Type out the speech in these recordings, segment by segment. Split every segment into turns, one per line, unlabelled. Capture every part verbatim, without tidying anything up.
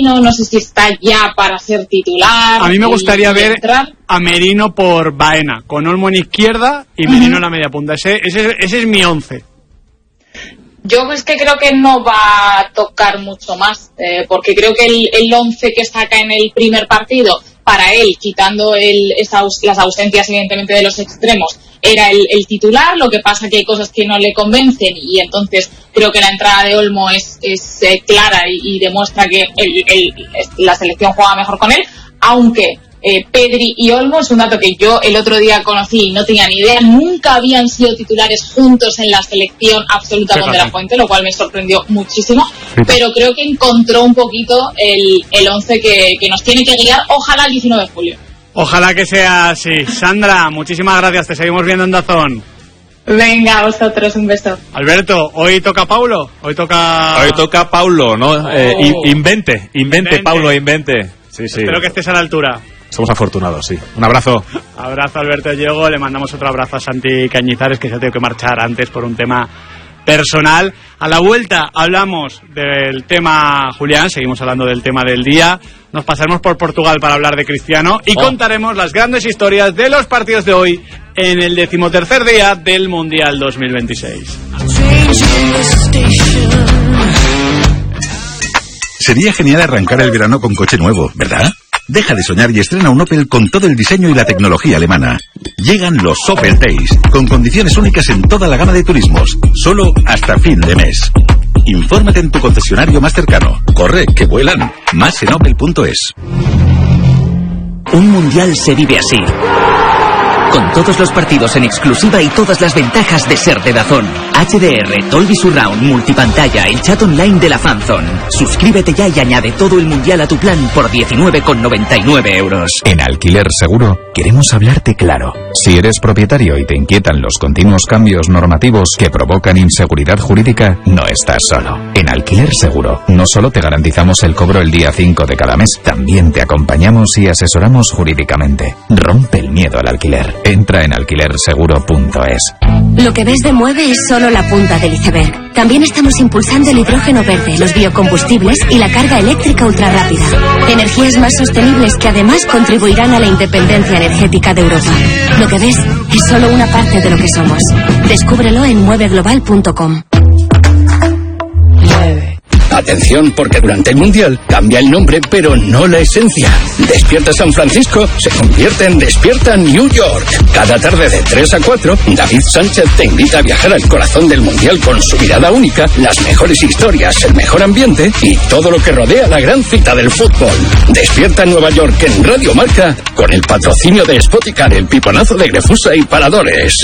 Merino, no sé si está ya para ser titular.
A mí me gustaría ver
entrar.
a Merino por Baena, con Olmo en izquierda y Merino uh-huh. en la media punta. Ese, ese, ese es mi once.
Yo es que creo que no va a tocar mucho más, eh, porque creo que el, el once que saca en el primer partido, para él, quitando el, esa, las ausencias evidentemente de los extremos, era el, el titular. Lo que pasa que hay cosas que no le convencen y entonces creo que la entrada de Olmo es, es eh, clara y, y demuestra que el, el, la selección juega mejor con él, aunque eh, Pedri y Olmo es un dato que yo el otro día conocí y no tenía ni idea, nunca habían sido titulares juntos en la selección absoluta con De La Fuente, lo cual me sorprendió muchísimo, pero creo que encontró un poquito el, el once que, que nos tiene que guiar, ojalá el diecinueve de julio.
Ojalá que sea así. Sandra, muchísimas gracias, te seguimos viendo en DAZN.
Venga, a vosotros, un beso.
Alberto, ¿hoy toca Paulo? Hoy toca...
Hoy toca Paulo, ¿no? Oh. Eh, invente, invente, invente, Paulo, invente. Sí, sí.
Espero que estés a la altura.
Somos afortunados, sí. Un abrazo.
Abrazo, Alberto Diego. Le mandamos otro abrazo a Santi Cañizares, que se ha tenido que marchar antes por un tema personal. A la vuelta hablamos del tema Julián, seguimos hablando del tema del día. Nos pasaremos por Portugal para hablar de Cristiano y oh. contaremos las grandes historias de los partidos de hoy en el decimotercer día del Mundial dos mil veintiséis.
Sería genial arrancar el verano con coche nuevo, ¿verdad? Deja de soñar y estrena un Opel con todo el diseño y la tecnología alemana. Llegan los Opel Days, con condiciones únicas en toda la gama de turismos, solo hasta fin de mes. Infórmate en tu concesionario más cercano. Corre, que vuelan. Más en opel punto es.
Un mundial se vive así, con todos los partidos en exclusiva y todas las ventajas de ser de DAZN. H D R, Dolby Surround, multipantalla, el chat online de la Fanzone. Suscríbete ya y añade todo el mundial a tu plan por diecinueve con noventa y nueve euros.
En Alquiler Seguro queremos hablarte claro. Si eres propietario y te inquietan los continuos cambios normativos que provocan inseguridad jurídica, no estás solo. En Alquiler Seguro no solo te garantizamos el cobro el día cinco de cada mes, también te acompañamos y asesoramos jurídicamente. Rompe el miedo al alquiler. Entra en alquiler seguro punto es.
Lo que ves de Mueve es solo la punta del iceberg. También estamos impulsando el hidrógeno verde, los biocombustibles y la carga eléctrica ultrarrápida. Energías más sostenibles que además contribuirán a la independencia energética de Europa. Lo que ves es solo una parte de lo que somos. Descúbrelo en mueve global punto com.
Atención, porque durante el Mundial cambia el nombre, pero no la esencia. Despierta San Francisco se convierte en Despierta New York. Cada tarde de tres a cuatro, David Sánchez te invita a viajar al corazón del Mundial con su mirada única, las mejores historias, el mejor ambiente y todo lo que rodea la gran cita del fútbol. Despierta Nueva York en Radio Marca, con el patrocinio de Spoticar, el piponazo de Grefusa y Paradores.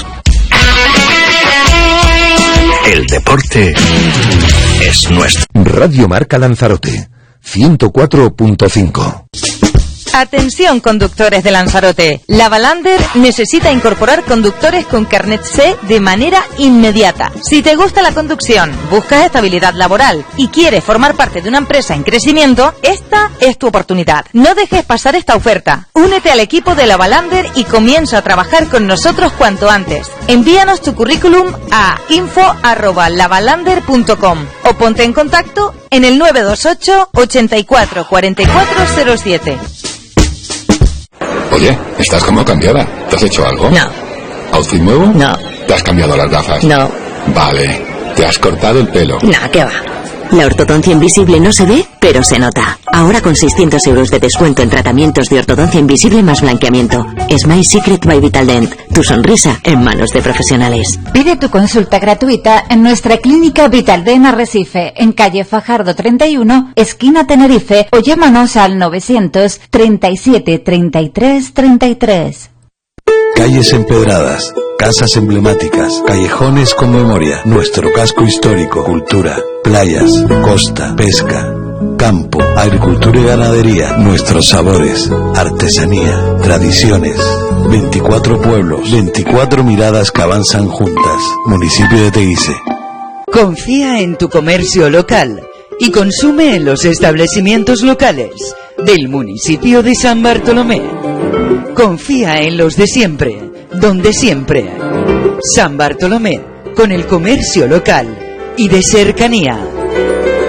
El deporte es nuestro.
Radio Marca Lanzarote, ciento cuatro punto cinco.
Atención, conductores de Lanzarote. La Valander necesita incorporar conductores con carnet C de manera inmediata. Si te gusta la conducción, buscas estabilidad laboral y quieres formar parte de una empresa en crecimiento, esta es tu oportunidad. No dejes pasar esta oferta. Únete al equipo de La Valander y comienza a trabajar con nosotros cuanto antes. Envíanos tu currículum a info arroba lavalander punto com o ponte en contacto en el nueve dos ocho, ochenta y cuatro, cuarenta y cuatro cero siete.
Oye, estás como cambiada. ¿Te has hecho algo?
No.
¿Outfit nuevo?
No.
¿Te has cambiado las gafas?
No.
Vale. ¿Te has cortado el pelo?
No, ¿qué va?
La ortodoncia invisible no se ve, pero se nota. Ahora con seiscientos euros de descuento en tratamientos de ortodoncia invisible más blanqueamiento. Smile Secret by Vitaldent. Tu sonrisa en manos de profesionales.
Pide tu consulta gratuita en nuestra clínica Vitaldent Arrecife, en calle Fajardo treinta y uno, esquina Tenerife, o llámanos al novecientos, treinta y siete, treinta y tres, treinta y tres.
Calles empedradas, casas emblemáticas, callejones con memoria, nuestro casco histórico, cultura, playas, costa, pesca, campo, agricultura y ganadería, nuestros sabores, artesanía, tradiciones, veinticuatro pueblos, veinticuatro miradas que avanzan juntas. Municipio de Teguise.
Confía en tu comercio local y consume en los establecimientos locales del municipio de San Bartolomé. Confía en los de siempre, donde siempre. San Bartolomé, con el comercio local y de cercanía.